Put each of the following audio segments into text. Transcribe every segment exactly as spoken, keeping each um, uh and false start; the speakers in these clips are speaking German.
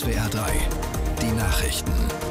S W R drei, die Nachrichten.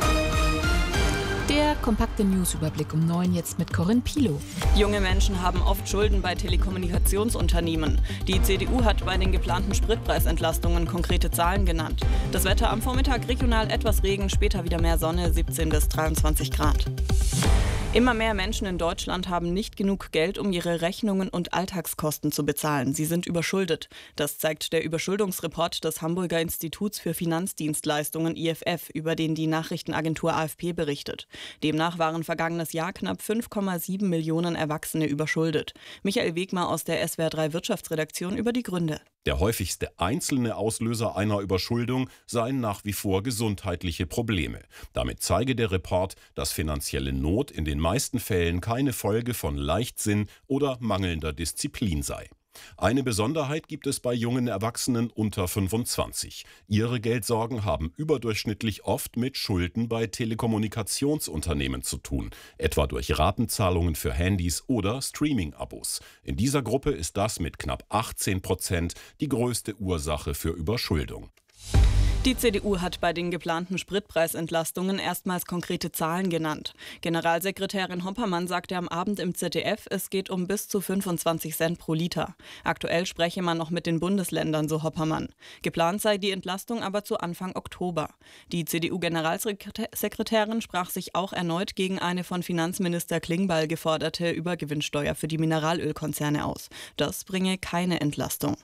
Der kompakte Newsüberblick um neun jetzt mit Corinne Pilow. Junge Menschen haben oft Schulden bei Telekommunikationsunternehmen. Die C D U hat bei den geplanten Spritpreisentlastungen konkrete Zahlen genannt. Das Wetter am Vormittag regional etwas Regen, später wieder mehr Sonne, siebzehn bis dreiundzwanzig Grad. Immer mehr Menschen in Deutschland haben nicht genug Geld, um ihre Rechnungen und Alltagskosten zu bezahlen. Sie sind überschuldet. Das zeigt der Überschuldungsreport des Hamburger Instituts für Finanzdienstleistungen I F F, über den die Nachrichtenagentur A F P berichtet. Demnach waren vergangenes Jahr knapp fünf Komma sieben Millionen Erwachsene überschuldet. Michael Wegmar aus der S W R drei Wirtschaftsredaktion über die Gründe. Der häufigste einzelne Auslöser einer Überschuldung seien nach wie vor gesundheitliche Probleme. Damit zeige der Report, dass finanzielle Not in den meisten Fällen keine Folge von Leichtsinn oder mangelnder Disziplin sei. Eine Besonderheit gibt es bei jungen Erwachsenen unter fünfundzwanzig. Ihre Geldsorgen haben überdurchschnittlich oft mit Schulden bei Telekommunikationsunternehmen zu tun, etwa durch Ratenzahlungen für Handys oder Streaming-Abos. In dieser Gruppe ist das mit knapp achtzehn Prozent die größte Ursache für Überschuldung. Die C D U hat bei den geplanten Spritpreisentlastungen erstmals konkrete Zahlen genannt. Generalsekretärin Hoppermann sagte am Abend im Z D F, es geht um bis zu fünfundzwanzig Cent pro Liter. Aktuell spreche man noch mit den Bundesländern, so Hoppermann. Geplant sei die Entlastung aber zu Anfang Oktober. Die C D U-Generalsekretärin sprach sich auch erneut gegen eine von Finanzminister Klingbeil geforderte Übergewinnsteuer für die Mineralölkonzerne aus. Das bringe keine Entlastung.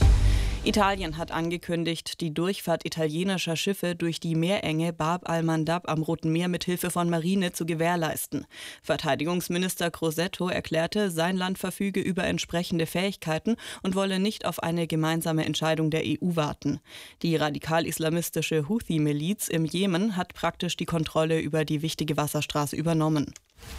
Italien hat angekündigt, die Durchfahrt italienischer Schiffe durch die Meerenge Bab al-Mandab am Roten Meer mit Hilfe von Marine zu gewährleisten. Verteidigungsminister Crosetto erklärte, sein Land verfüge über entsprechende Fähigkeiten und wolle nicht auf eine gemeinsame Entscheidung der E U warten. Die radikal-islamistische Houthi-Miliz im Jemen hat praktisch die Kontrolle über die wichtige Wasserstraße übernommen.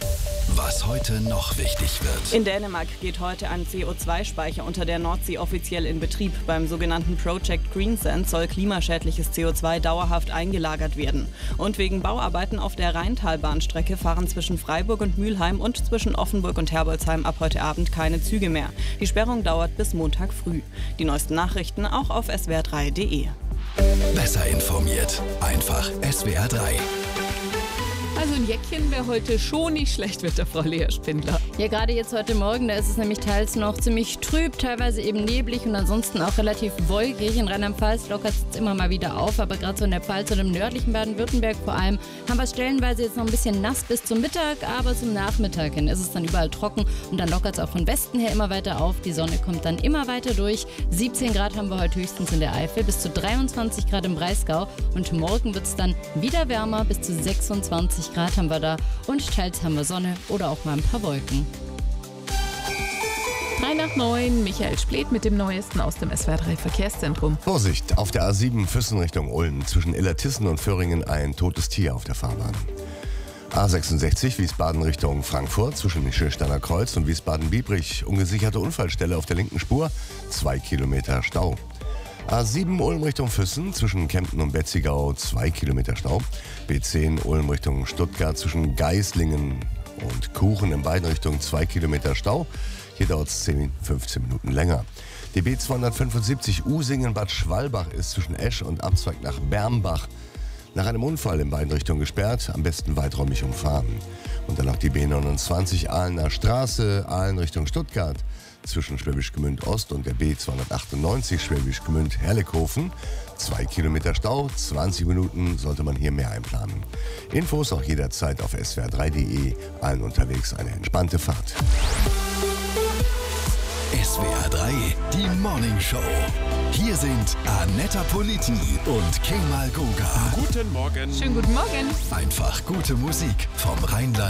Was heute noch wichtig wird. In Dänemark geht heute ein C O zwei Speicher unter der Nordsee offiziell in Betrieb. Beim sogenannten Project Greensand soll klimaschädliches C O zwei dauerhaft eingelagert werden. Und wegen Bauarbeiten auf der Rheintalbahnstrecke fahren zwischen Freiburg und Mülheim und zwischen Offenburg und Herbolzheim ab heute Abend keine Züge mehr. Die Sperrung dauert bis Montag früh. Die neuesten Nachrichten auch auf S W R drei Punkt de. Besser informiert. Einfach S W R drei. Also ein Jäckchen wäre heute schon nicht schlecht, wird der Frau Lea Spindler. Ja, gerade jetzt heute Morgen, da ist es nämlich teils noch ziemlich trüb, teilweise eben neblig und ansonsten auch relativ wolkig. In Rheinland-Pfalz lockert es immer mal wieder auf, aber gerade so in der Pfalz und im nördlichen Baden-Württemberg vor allem haben wir es stellenweise jetzt noch ein bisschen nass bis zum Mittag, aber zum Nachmittag hin ist es dann überall trocken und dann lockert es auch von Westen her immer weiter auf. Die Sonne kommt dann immer weiter durch. siebzehn Grad haben wir heute höchstens in der Eifel, bis zu dreiundzwanzig Grad im Breisgau und morgen wird es dann wieder wärmer, bis zu sechsundzwanzig Grad haben wir da und teils haben wir Sonne oder auch mal ein paar Wolken. drei nach neun, Michael Splet mit dem Neuesten aus dem S W R drei Verkehrszentrum. Vorsicht, auf der A sieben Füssen Richtung Ulm, zwischen Illertissen und Föhringen ein totes Tier auf der Fahrbahn. A sechsundsechzig Wiesbaden Richtung Frankfurt, zwischen Schilsterner Kreuz und Wiesbaden-Biebrich, ungesicherte Unfallstelle auf der linken Spur, zwei Kilometer Stau. A sieben Ulm Richtung Füssen, zwischen Kempten und Betzigau, zwei Kilometer Stau. B zehn Ulm Richtung Stuttgart, zwischen Geislingen und Kuchen in beiden Richtungen, zwei Kilometer Stau. Hier dauert es zehn, fünfzehn Minuten länger. Die B zweihundertfünfundsiebzig Usingen-Bad Schwalbach ist zwischen Esch und Abzweig nach Bermbach nach einem Unfall in beiden Richtungen gesperrt, am besten weiträumig umfahren. Und dann noch die B neunundzwanzig Ahlener Straße, Ahlen Richtung Stuttgart, zwischen Schwäbisch Gmünd Ost und der B zweihundertachtundneunzig Schwäbisch Gmünd Herlekhofen. Zwei Kilometer Stau, zwanzig Minuten sollte man hier mehr einplanen. Infos auch jederzeit auf S W R drei Punkt de. Allen unterwegs eine entspannte Fahrt. S W R drei, die Morning Show. Hier sind Annetta Politi und Kemal Goga. Guten Morgen. Schönen guten Morgen. Einfach gute Musik vom Rheinland.